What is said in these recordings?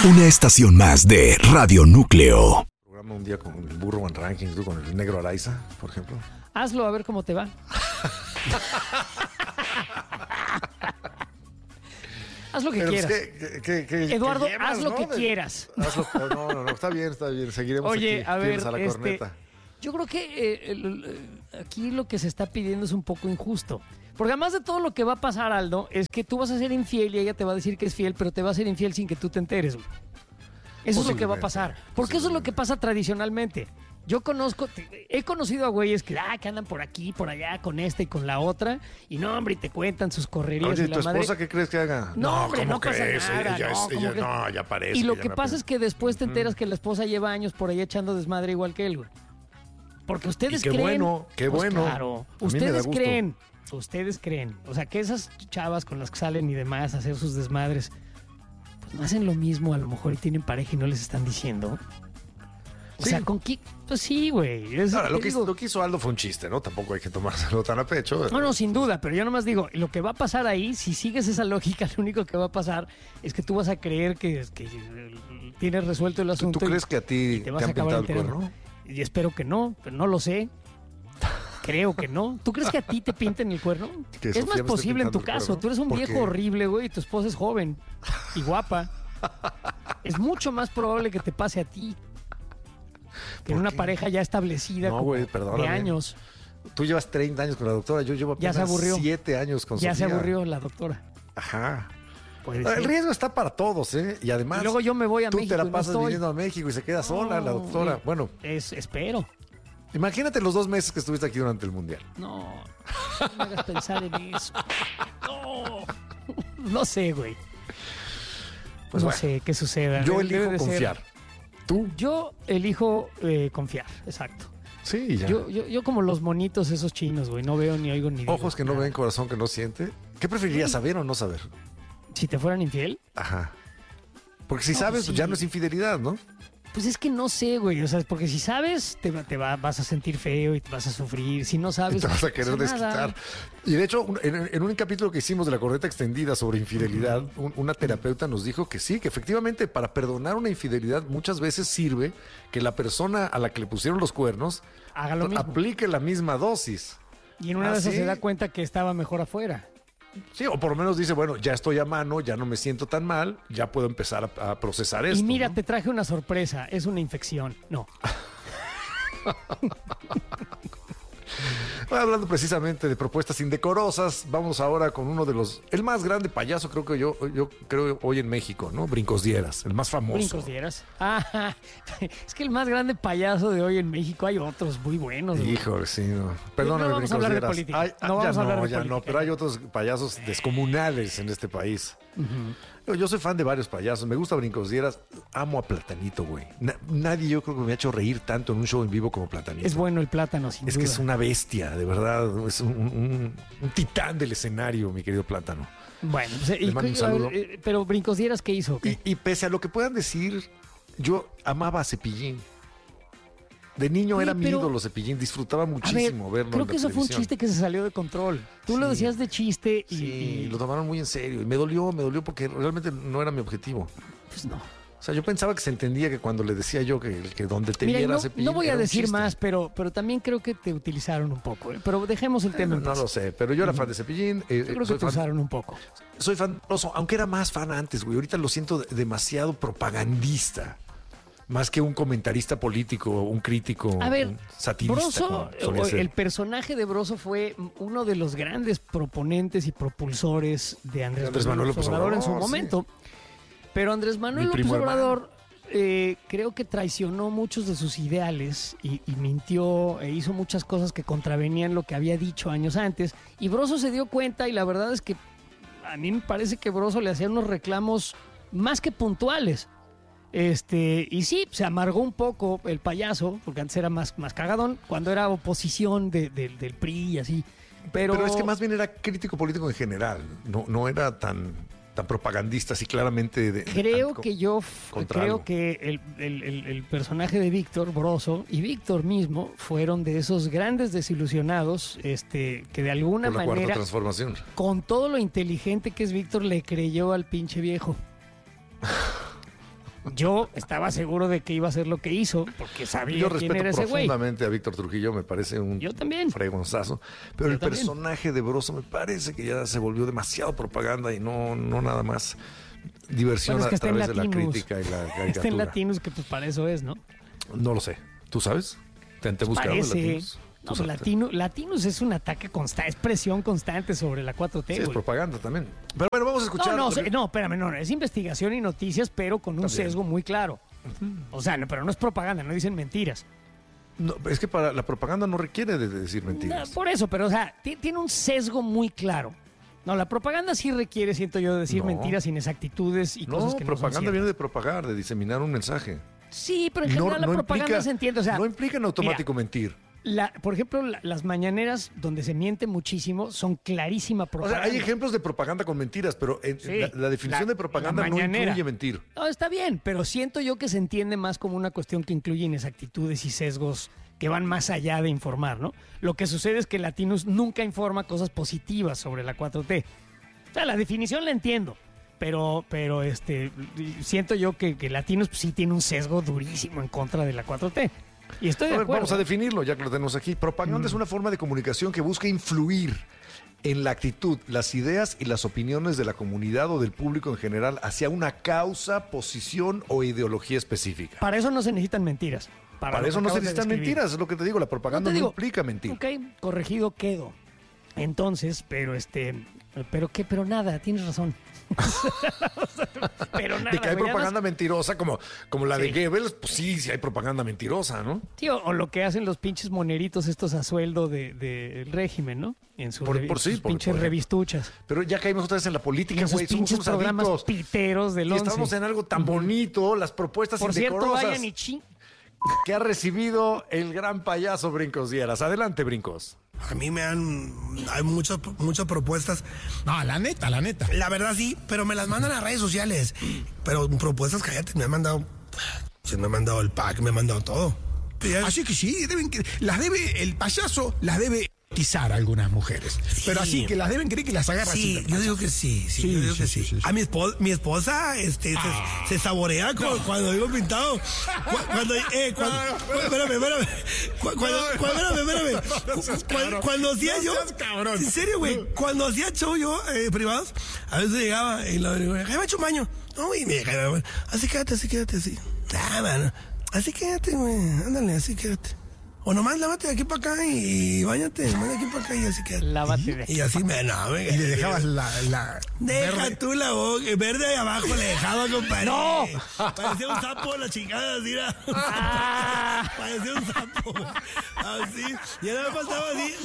Una estación más de Radio Núcleo. Programa un día con el burro One Rankings, tú con el negro Araiza, por ejemplo. Hazlo a ver cómo te va. Haz lo que Pero, quieras. Eduardo, haz lo que quieras. Hazlo, no, está bien. Seguiremos. Oye, aquí, a ver, fieles a la corneta. yo creo que aquí lo que se está pidiendo es un poco injusto. Porque además de todo lo que va a pasar, Aldo, es que tú vas a ser infiel y ella te va a decir que es fiel, pero te va a ser infiel sin que tú te enteres, güey. Eso es lo que va a pasar. Porque eso es lo que pasa tradicionalmente. He conocido a güeyes que andan por aquí, por allá, con esta y con la otra, y no, hombre, y te cuentan sus correrías. Oye, y la ¿tu esposa madre... qué crees que haga? No, hombre, ¿cómo no pasa crees? nada. Ya parece. Y lo ya que me pasa apena. es que después te enteras que la esposa lleva años por ahí echando desmadre igual que él, güey. Porque ustedes qué creen... bueno, qué Pues bueno. claro, A mí me da gusto. ustedes creen. O sea, que esas chavas con las que salen y demás a hacer sus desmadres, pues no hacen lo mismo a lo mejor y tienen pareja y no les están diciendo. O Sí. sea, ¿con qué? Pues sí, güey. Ahora, lo que hizo Aldo fue un chiste, ¿no? Tampoco hay que tomárselo tan a pecho. No, sin duda, pero yo nomás digo, lo que va a pasar ahí, si sigues esa lógica, lo único que va a pasar es que tú vas a creer que tienes resuelto el asunto. ¿Tú crees que a ti te te vas a han acabar pintado el enterando? cuerno? Y espero que no, pero no lo sé. Creo que no. ¿Tú crees que a ti te pinten el cuerno? Que Es Sofía más me esté posible en tu pintando el caso. cuerno. Tú eres un ¿Por viejo qué? horrible, güey, y tu esposa es joven y guapa. Es mucho más probable que te pase a ti que en ¿Por una qué? pareja ya establecida No, como güey, de perdóname. años. Tú llevas 30 años con la doctora, yo llevo Ya se apenas aburrió. 7 años con Ya se Sofía. aburrió la doctora. Ajá. Puede El ser. riesgo está para todos, ¿eh? Y además, Y luego yo me voy a tú México te y la no pasas estoy. viniendo a México y se queda sola la doctora. güey. Bueno, Espero. imagínate los 2 meses que estuviste aquí durante el Mundial. No me hagas pensar en eso. No sé, güey. Pues no bueno, sé qué suceda. Yo Debe elijo de ser. confiar. ¿Tú? Yo elijo confiar, exacto. Sí, ya. Yo como los monitos esos chinos, güey, no veo ni oigo ni digo Ojos que no nada. ven, corazón que no siente. ¿Qué preferirías, saber o no saber? Si te fueran infiel, Ajá. Porque si No, sabes, pues pues ya sí. no es infidelidad, ¿no? pues es que no sé, güey. O sea, porque si sabes, vas a sentir feo y te vas a sufrir. Si no sabes, Y te vas a no querer pasa nada. desquitar. Y de hecho, en un capítulo que hicimos de la corneta extendida sobre infidelidad, una terapeuta nos dijo que sí, que efectivamente para perdonar una infidelidad muchas veces sirve que la persona a la que le pusieron los cuernos Haga lo mismo. aplique la misma dosis. Y en una de esas ¿sí? se da cuenta que estaba mejor afuera. Sí, o por lo menos dice, bueno, ya estoy a mano, ya no me siento tan mal, ya puedo empezar a procesar esto. Y mira, ¿no? te traje una sorpresa. Es una infección. No. Hablando precisamente de propuestas indecorosas, vamos ahora con uno de el más grande payaso, creo que yo creo hoy en México, ¿no? Brincos Dieras, el más famoso. Brincos dieras. Es que el más grande payaso de hoy en México, hay otros muy buenos, güey. Híjole, sí, no. Perdóname, No vamos a Brincos hablar de Dieras. política. Ay, No vamos a hablar de ya política. no, pero hay otros payasos descomunales en este país. Yo soy fan de varios payasos, me gusta Brincos Dieras, amo a Platanito, güey. Nadie yo creo que me ha hecho reír tanto en un show en vivo como Platanito. Es bueno el plátano, sin Es duda. que es una bestia, de verdad, es un titán del escenario, mi querido Plátano. Bueno, pues, Le mando un saludo. pero Brincos dieras, ¿qué hizo? Y pese a lo que puedan decir, yo amaba a Cepillín. De niño Oye, era mi pero- ídolo Cepillín, disfrutaba A ver, muchísimo verlo. creo en que la eso fue un televisión. chiste que se salió de control. Tú lo Sí. decías de chiste y... Sí, lo tomaron muy en serio y me dolió porque realmente no era mi objetivo. Pues no. O sea, yo pensaba que se entendía que cuando le decía yo que donde te Mira, viera no, Cepillín no voy a era un decir chiste. más, pero también creo que te utilizaron un poco. Pero dejemos el tema en No paz. lo sé, pero yo era fan de Cepillín. Yo creo que soy te fan, usaron un poco. soy fan, aunque era más fan antes, güey. Ahorita lo siento demasiado propagandista. Más que un comentarista político, un crítico, A ver, un satirista. Broso, como solía ser. el personaje de Broso fue uno de los grandes proponentes y propulsores de Andrés Manuel López Obrador en su sí. momento. Pero Andrés Manuel Mi López primo Obrador creo que traicionó muchos de sus ideales y mintió e hizo muchas cosas que contravenían lo que había dicho años antes. Y Broso se dio cuenta y la verdad es que a mí me parece que Broso le hacía unos reclamos más que puntuales. Y sí, se amargó un poco el payaso, porque antes era más cagadón, cuando era oposición del PRI y así. Pero es que más bien era crítico político en general. No era tan propagandista, así claramente. creo contra algo. que el personaje de Víctor Broso y Víctor mismo fueron de esos grandes desilusionados que de alguna Por la cuarta manera, transformación. con todo lo inteligente que es Víctor, le creyó al pinche viejo. Yo estaba seguro de que iba a hacer lo que hizo, porque sabía Yo quién era respeto ese güey. profundamente a Víctor Trujillo, me parece un Yo también. fregonzazo. Pero Yo el también. personaje de Broso me parece que ya se volvió demasiado propaganda y no nada más diversión Bueno, es que a está en través de la Latinos. crítica y la Está caricatura. en Latinos, que pues para eso es, ¿no? No lo sé. ¿Tú sabes? ¿Te buscaron Parece. Latinos? No, ¿Tú pues sabes? Latinos es un ataque constante, es presión constante sobre la 4T. Sí, es güey. propaganda también. Pero bueno, vamos a escuchar. No, espérame, no, es investigación y noticias, pero con un Está bien. sesgo muy claro. O sea, no, pero no es propaganda, no dicen mentiras. No, es que para la propaganda no requiere de decir mentiras. No, por eso, pero o sea, tiene un sesgo muy claro. No, la propaganda sí requiere, siento yo, decir No. mentiras, inexactitudes y cosas No, que no son propaganda ciertas. viene de propagar, de diseminar un mensaje. Sí, pero en general la propaganda se entiende. O sea, no implica en automático mentir. por ejemplo, las mañaneras donde se miente muchísimo son clarísima O sea, propaganda. hay ejemplos de propaganda con mentiras, pero Sí, la definición de propaganda la no mañanera. incluye mentir. No, está bien, pero siento yo que se entiende más como una cuestión que incluye inexactitudes y sesgos que van más allá de informar, ¿no? Lo que sucede es que Latinos nunca informa cosas positivas sobre la 4T. O sea, la definición la entiendo, pero siento yo que Latinos pues, sí tiene un sesgo durísimo en contra de la 4T. Y estoy de A ver, acuerdo. vamos a definirlo, ya que lo tenemos aquí. Propaganda es una forma de comunicación que busca influir en la actitud, las ideas y las opiniones de la comunidad o del público en general hacia una causa, posición o ideología específica. Para eso no se necesitan mentiras. Para lo eso que no se acabas de necesitan describir. mentiras, es lo que te digo, la propaganda no, te digo, implica mentir. Ok, corregido quedo. Entonces, pero nada, tienes razón. Pero nada. De que hay güey, propaganda además, mentirosa como la de Sí. Goebbels, pues sí hay propaganda mentirosa, ¿no? tío, o lo que hacen los pinches moneritos estos a sueldo del régimen, ¿no? En sus Por sus sí, por pinches ejemplo. revistuchas. Pero ya caímos otra vez en la Y política, esos güey, somos pinches unos programas adictos. piteros del Y 11. estamos en algo tan bonito, las propuestas Por cierto, indecorosas vayan y que ha recibido el gran payaso Brincos Dieras. Adelante, Brincos. A mí hay muchas propuestas. No, la neta. La verdad sí, pero me las mandan a redes sociales. Pero propuestas, cállate, me han mandado el pack, me han mandado todo. Así que sí, el payaso las debe erotizar a algunas mujeres. Pero así que las deben creer que las agarra así. Sí, yo digo que sí, Sí, yo digo que sí, sí. sí, sí. A mi esposa se saborea cuando digo pintado. Espérame. Cuando hacía yo, en serio, güey, cuando hacía show yo privados, a veces llegaba y lo digo, me he hecho un baño. No, y me dejaba, así quédate, así. Ah, mano, así quédate, güey, ándale, así quédate. O nomás lávate de aquí para acá y bañate, nomás de aquí para acá y así quédate. Lávate de Y así Y le dejabas la Deja verde. tú la boca, verde ahí abajo le dejaba, compadre. ¡No! Parecía un sapo la chingada, así era. Ah. Parecía un sapo. Así. Y ahora me faltaba así,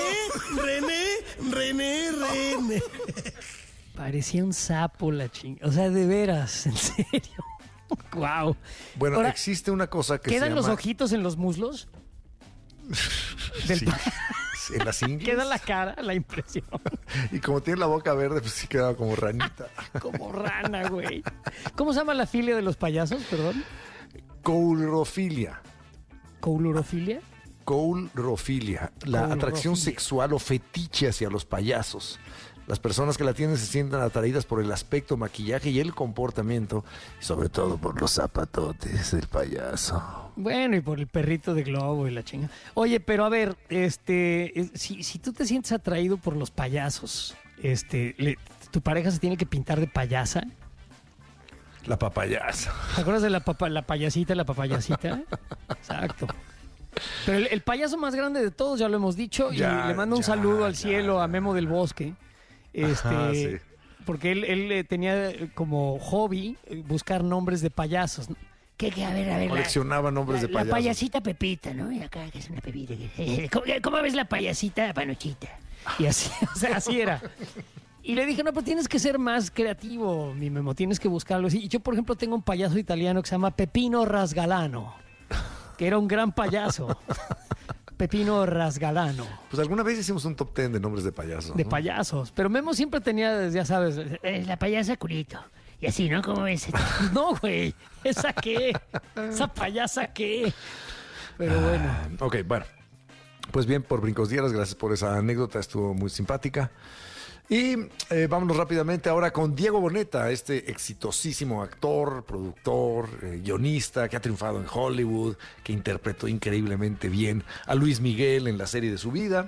René. Parecía un sapo la chinga. O sea, de veras, en serio. Wow. Bueno, Ahora, existe una cosa que se ¿quedan llama... los ojitos en los muslos? Del Sí, pa- en las ingles. Queda la cara, la impresión. Y como tiene la boca verde, pues sí queda como ranita. Como rana, güey. ¿Cómo se llama la filia de los payasos, perdón? Coulrofilia. ¿Coulurofilia? Coulrofilia, la Coulrofilia. atracción sexual o fetiche hacia los payasos. Las personas que la tienen se sienten atraídas por el aspecto, maquillaje y el comportamiento, y sobre todo por los zapatotes del payaso. Bueno, y por el perrito de globo y la chinga. Oye, pero a ver, si tú te sientes atraído por los payasos, ¿tu pareja se tiene que pintar de payasa? La papayasa. ¿Te acuerdas de la payasita? Exacto. Pero el payaso más grande de todos, ya lo hemos dicho, y le mando un saludo al cielo a Memo del Bosque. Ajá, sí. Porque él tenía como hobby buscar nombres de payasos, ¿no? A ver. Coleccionaba nombres de La payasos. payasita Pepita, ¿no? Y acá que es una pepita. ¿Cómo ves la payasita Panochita? Y así, o sea, así era. Y le dije, no, pero tienes que ser más creativo, mi Memo, tienes que buscarlo. Y yo, por ejemplo, tengo un payaso italiano que se llama Pepino Rasgalano, que era un gran payaso. Pepino Rasgalano. Pues alguna vez hicimos un top 10 de nombres de payasos. De ¿no? payasos. Pero Memo siempre tenía, ya sabes, la payasa Culito. Y así, ¿no? ¿Cómo ves? No, güey. ¿Esa qué? ¿Esa payasa qué? Pero bueno. Ok, bueno. Pues bien, por Brincos Dieras, gracias por esa anécdota, estuvo muy simpática. Y vámonos rápidamente ahora con Diego Boneta, este exitosísimo actor, productor, guionista que ha triunfado en Hollywood, que interpretó increíblemente bien a Luis Miguel en la serie de su vida.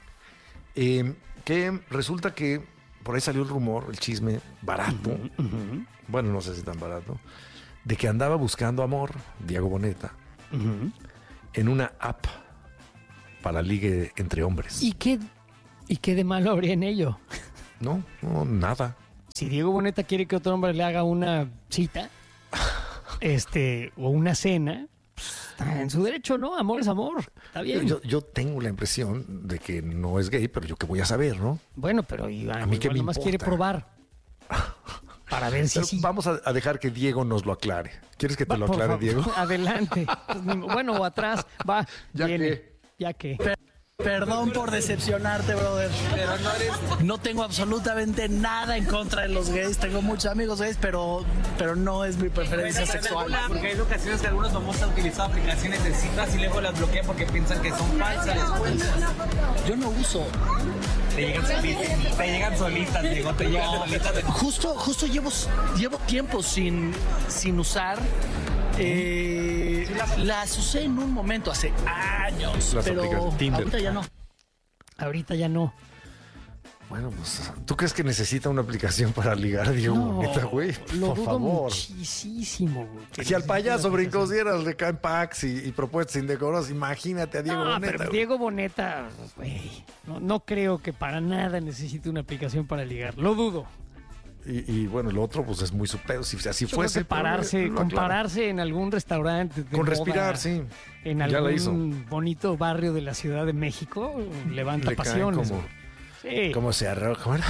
Que resulta que por ahí salió el rumor, el chisme barato, bueno, no sé si tan barato, de que andaba buscando amor, Diego Boneta, en una app para ligue entre hombres. ¿Y qué de malo habría en ello? No, nada. Si Diego Boneta quiere que otro hombre le haga una cita, o una cena, pues, está en su derecho, ¿no? Amor es amor, está bien. Yo tengo la impresión de que no es gay, pero yo qué voy a saber, ¿no? Bueno, pero Iván, A mí qué me nomás importa. quiere probar. Para ver si Pero sí. vamos a dejar que Diego nos lo aclare. ¿Quieres que te lo Por aclare, favor, Diego? Adelante. Bueno, o atrás, va. Ya viene. que. Ya que. Perdón por decepcionarte, brother. Pero no tengo absolutamente nada en contra de los gays. Tengo muchos amigos gays, pero no es mi preferencia sexual. Porque hay ocasiones que algunos famosos han utilizado aplicaciones de citas y luego las bloquean porque piensan que son falsas. Yo no uso. Te llegan solitas, Diego, te llegan solitas. Justo llevo tiempo sin usar. Las usé en un momento hace años, Las pero aplicaciones Tinder. ahorita ya no. Ahorita ya no. Bueno, pues, ¿tú crees que necesita una aplicación para ligar a Diego Boneta, güey? Lo Por dudo favor. muchísimo, güey. que Si al necesite payaso una aplicación. brincosieras le caen packs y propuestas indecorosas, imagínate a Diego No, Boneta. pero güey. Diego Boneta, güey, no creo que para nada necesite una aplicación para ligar. Lo dudo. Y bueno, el otro, pues es muy su pedo. Si así Yo fuese. creo que pero compararse en algún restaurante de Con moda, respirar, sí. en Ya la algún hizo. bonito barrio de la Ciudad de México, levanta Le caen pasiones. como- güey. Sí. ¿Cómo se arroja? ¿Cómo era?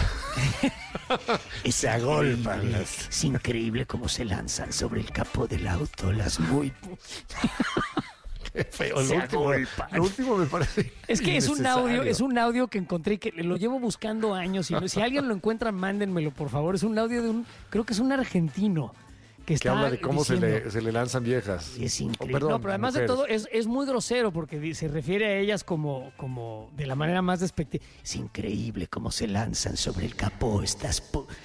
Se agolpan las... Es increíble cómo se lanzan sobre el capó del auto las muy... Qué feo. Se Lo último, agolpan. lo último me parece. Es que innecesario. es un audio que encontré y que lo llevo buscando años. Y si alguien lo encuentra, mándenmelo, por favor. Es un audio de creo que es un argentino que Que está habla de cómo diciendo, se le lanzan viejas. Es Oh, increíble. perdón, No, pero además de mujeres. todo, es muy grosero porque se refiere a ellas como de la manera más despectiva. Es increíble cómo se lanzan sobre el capó estas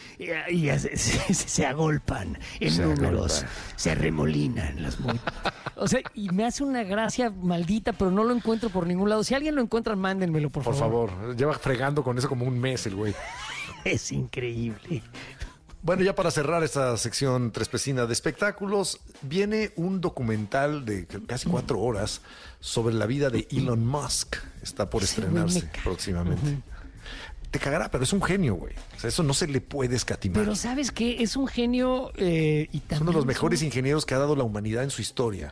y se agolpan en Se números, agolpan. se arremolinan las muy... O sea, y me hace una gracia maldita, pero no lo encuentro por ningún lado. Si alguien lo encuentra, mándenmelo, por Por favor, lleva fregando con eso como un mes el güey. Es increíble. Bueno, ya para cerrar esta sección trespecina de espectáculos, viene un documental de casi 4 horas sobre la vida de Elon Musk. Está por Ese güey me estrenarse caga. próximamente. Te cagará, pero es un genio, güey. O sea, eso no se le puede escatimar. Pero ¿sabes qué? Es un genio y también... es uno de los mejores un- ingenieros que ha dado la humanidad en su historia.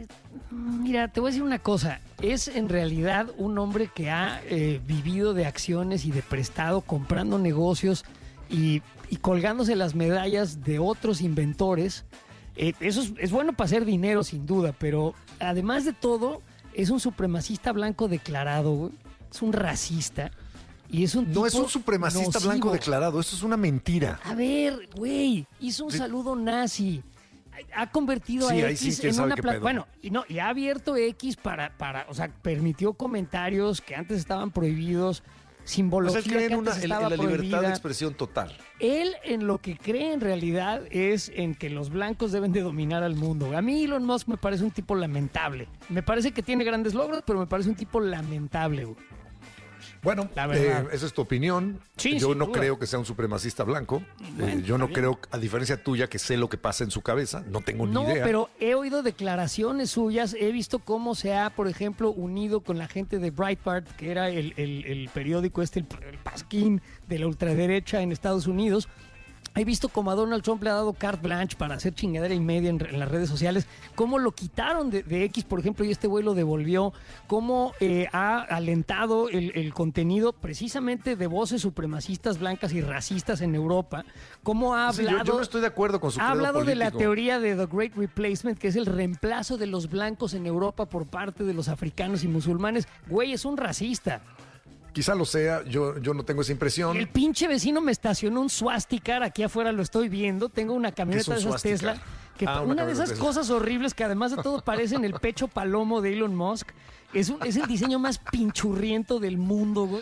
Mira, te voy a decir una cosa. Es en realidad un hombre que ha vivido de acciones y de prestado, comprando negocios y colgándose las medallas de otros inventores. Eso es bueno para hacer dinero, sin duda, pero además de todo, es un supremacista blanco declarado, güey. Es un racista. Y es un No es tipo un supremacista nocivo. blanco declarado, eso es una mentira. A ver, güey, hizo un saludo nazi. Ha convertido Sí, a ahí sí, X quién en sabe una qué plataforma. pedo. Bueno, y ha abierto X para, o sea, permitió comentarios que antes estaban prohibidos, O simbología sea, él cree que en, antes en estaba la libertad prohibida. de expresión total. Él en lo que cree en realidad es en que los blancos deben de dominar al mundo. A mí Elon Musk me parece un tipo lamentable. Me parece que tiene grandes logros, pero me parece un tipo lamentable, güey. Bueno, La verdad. esa es tu opinión. Sí, Yo sin no duda. creo que sea un supremacista blanco. Bueno, Yo no está bien. creo, a diferencia tuya, que sé lo que pasa en su cabeza. No tengo No, ni idea. pero he oído declaraciones suyas, he visto cómo se ha, por ejemplo, unido con la gente de Breitbart, que era el periódico el pasquín de la ultraderecha en Estados Unidos. He visto cómo a Donald Trump le ha dado carte blanche para hacer chingadera y media en las redes sociales, cómo lo quitaron de X, por ejemplo, y este güey lo devolvió, cómo ha alentado el contenido precisamente de voces supremacistas blancas y racistas en Europa, cómo ha Sí, hablado... yo no estoy de acuerdo con su Ha credo hablado de la político. teoría de The Great Replacement, que es el reemplazo de los blancos en Europa por parte de los africanos y musulmanes. Güey, es un racista. Quizá lo sea, yo no tengo esa impresión. El pinche vecino me estacionó un swastika, aquí afuera lo estoy viendo. Tengo una ¿Qué camioneta es un de esas swastika? Tesla. Que Ah, una de esas Tesla. cosas horribles que además de todo parecen el pecho palomo de Elon Musk. Es el diseño más pinchurriento del mundo, güey.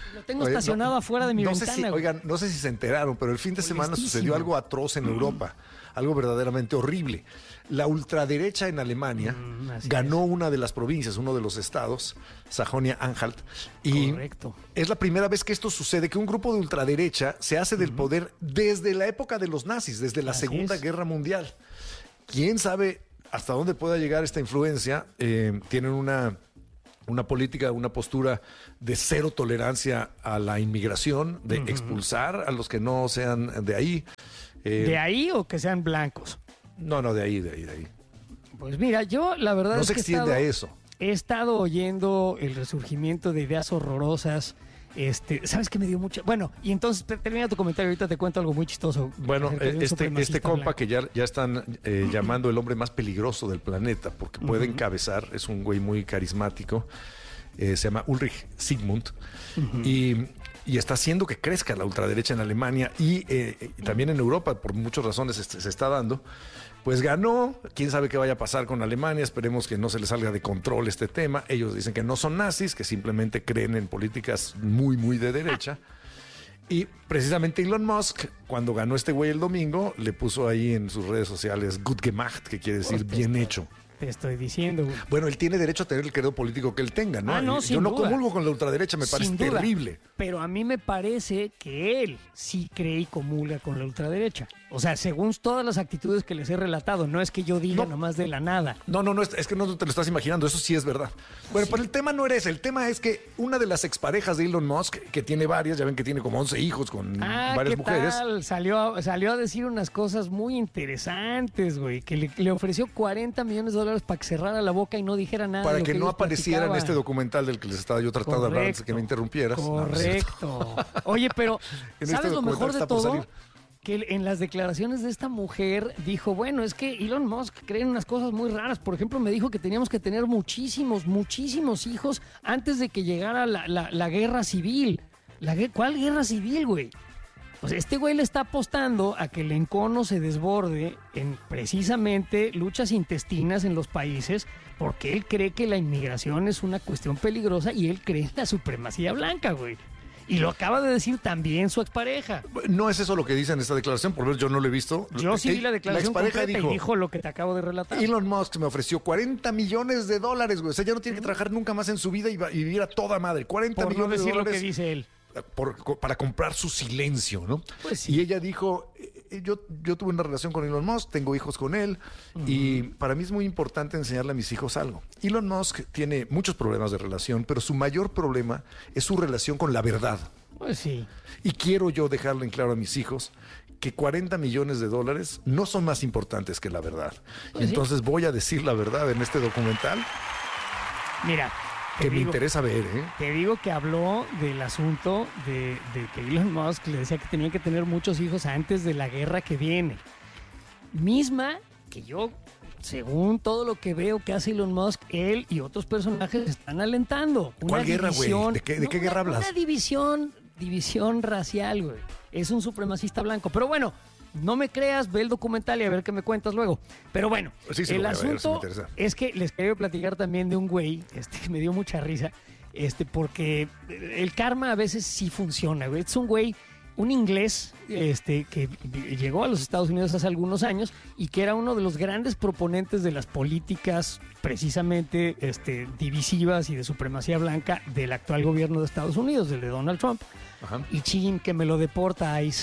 Lo tengo estacionado afuera de mi no ventana. Sé si, oigan, no sé si se enteraron, pero el fin de semana sucedió algo atroz en Europa, algo verdaderamente horrible. La ultraderecha en Alemania ganó una de las provincias, uno de los estados, Sajonia-Anhalt, y Correcto. es la primera vez que esto sucede, que un grupo de ultraderecha se hace del poder desde la época de los nazis, desde la Segunda Guerra Mundial. ¿Quién sabe hasta dónde pueda llegar esta influencia? Tienen una política, una postura de cero tolerancia a la inmigración, de expulsar a los que no sean de ahí. ¿De ahí o que sean blancos? No, de ahí. Pues mira, yo la verdad No es se que extiende a eso. he estado oyendo el resurgimiento de ideas horrorosas. ¿Sabes qué me dio mucho? Bueno, y entonces termina tu comentario, ahorita te cuento algo muy chistoso. Bueno, acerca de un este supremacista compa blanco. que ya están llamando el hombre más peligroso del planeta, porque puede encabezar, es un güey muy carismático, se llama Ulrich Sigmund, y está haciendo que crezca la ultraderecha en Alemania y también en Europa, por muchas razones se está dando. Pues ganó, quién sabe qué vaya a pasar con Alemania, esperemos que no se le salga de control este tema. Ellos dicen que no son nazis, que simplemente creen en políticas muy, muy de derecha. Y precisamente Elon Musk, cuando ganó este güey el domingo, le puso ahí en sus redes sociales Gut gemacht, que quiere decir bien hecho. Te estoy diciendo, güey. Bueno, él tiene derecho a tener el credo político que él tenga, ¿no? No, Yo sin no duda. comulgo con la ultraderecha, me parece Sin duda. terrible. Pero a mí me parece que él sí cree y comulga con la ultraderecha. O sea, según todas las actitudes que les he relatado, no es que yo diga nomás de la nada. No, es que no te lo estás imaginando, eso sí es verdad. Bueno, pero el tema no era ese, el tema es que una de las exparejas de Elon Musk, que tiene varias, ya ven que tiene como 11 hijos con varias ¿qué mujeres. tal? Salió a decir unas cosas muy interesantes, güey, que le ofreció $40 millones para que cerrara la boca y no dijera nada. Para de lo que no ellos apareciera en platicaban. este documental del que les estaba yo tratando de hablar antes de que me interrumpieras. Correcto. Oye, pero En ¿sabes este lo mejor documental de está por todo? salir. Que en las declaraciones de esta mujer dijo, bueno, es que Elon Musk cree en unas cosas muy raras. Por ejemplo, me dijo que teníamos que tener muchísimos hijos antes de que llegara la guerra civil. ¿Cuál guerra civil, güey? Pues este güey le está apostando a que el encono se desborde en precisamente luchas intestinas en los países porque él cree que la inmigración es una cuestión peligrosa y él cree en la supremacía blanca, güey. Y lo acaba de decir también su expareja. No es eso lo que dice en esta declaración, por lo menos yo no lo he visto. Yo sí vi la declaración expareja completa y dijo lo que te acabo de relatar. Elon Musk me ofreció $40 millones, güey. O sea, ya no tiene que trabajar nunca más en su vida y vivir a toda madre. 40 Por no millones de decir lo dólares. que dice él. Para comprar su silencio, ¿no? Pues sí. Y ella dijo, yo tuve una relación con Elon Musk, tengo hijos con él, y para mí es muy importante enseñarle a mis hijos algo. Elon Musk tiene muchos problemas de relación, pero su mayor problema es su relación con la verdad. Pues sí. Y quiero yo dejarle en claro a mis hijos que $40 millones no son más importantes que la verdad. Pues sí. Entonces voy a decir la verdad en este documental Mira. que me interesa ver, ¿eh? Te digo que habló del asunto de que Elon Musk le decía que tenía que tener muchos hijos antes de la guerra que viene. Misma que yo, según todo lo que veo que hace Elon Musk, él y otros personajes están alentando. ¿Cuál guerra, güey? ¿De qué guerra hablas? Una división racial, güey. Es un supremacista blanco. Pero bueno, no me creas, ve el documental y a ver qué me cuentas luego. Pero bueno, Sí, el lo voy a ver, sí me asunto interesa. es que les quería platicar también de un güey que me dio mucha risa, porque el karma a veces sí funciona, güey. Es un güey, un inglés que llegó a los Estados Unidos hace algunos años y que era uno de los grandes proponentes de las políticas precisamente divisivas y de supremacía blanca del actual gobierno de Estados Unidos, del de Donald Trump. Ajá. Y chin, que me lo deporta ICE.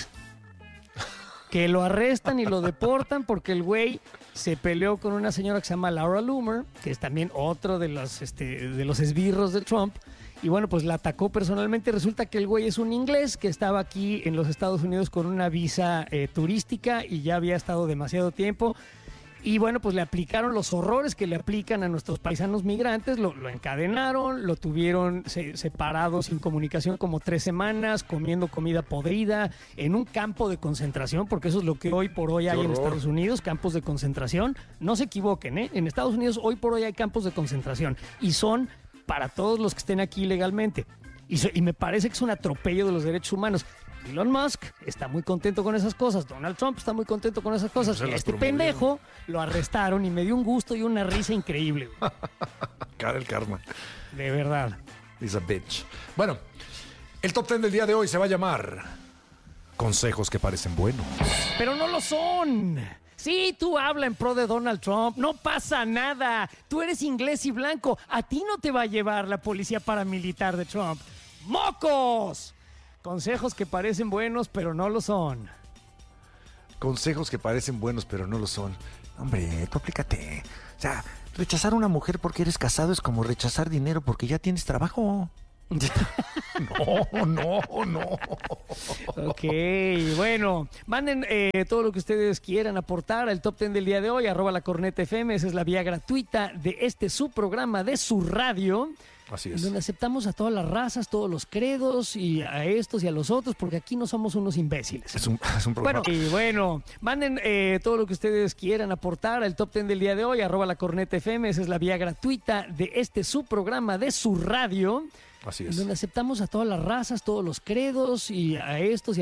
Que lo arrestan y lo deportan porque el güey se peleó con una señora que se llama Laura Loomer, que es también otro de los esbirros de Trump. Y bueno, pues la atacó personalmente. Resulta que el güey es un inglés que estaba aquí en los Estados Unidos con una visa turística y ya había estado demasiado tiempo. Y bueno, pues le aplicaron los horrores que le aplican a nuestros paisanos migrantes, lo encadenaron, lo tuvieron separado sin comunicación como 3 semanas, comiendo comida podrida, en un campo de concentración, porque eso es lo que hoy por hoy hay en Estados Unidos, campos de concentración. No se equivoquen, ¿eh? En Estados Unidos hoy por hoy hay campos de concentración y son para todos los que estén aquí legalmente. Y me parece que es un atropello de los derechos humanos. Elon Musk está muy contento con esas cosas. Donald Trump está muy contento con esas cosas. Se las Este promovieron. pendejo lo arrestaron y me dio un gusto y una risa increíble, güey. Cara el karma. De verdad. Is a bitch. Bueno, El top 10 del día de hoy se va a llamar Consejos que parecen buenos. Pero no lo son. Sí, tú habla en pro de Donald Trump, no pasa nada. Tú eres inglés y blanco, a ti no te va a llevar la policía paramilitar de Trump. ¡Mocos! Consejos que parecen buenos, pero no lo son. Consejos que parecen buenos, pero no lo son. Hombre, tú aplícate. O sea, rechazar a una mujer porque eres casado es como rechazar dinero porque ya tienes trabajo. No. Ok, bueno, manden todo lo que ustedes quieran aportar al top 10 del día de hoy, @lacornetafm, esa es la vía gratuita de este su programa de su radio. Así En es. donde aceptamos a todas las razas, todos los credos y a estos y a los otros, porque aquí no somos unos imbéciles. Es un programa. Bueno, manden todo lo que ustedes quieran aportar al top 10 del día de hoy, @lacornetafm, esa es la vía gratuita de este su programa de su radio. Así En es. donde aceptamos a todas las razas, todos los credos y a estos y a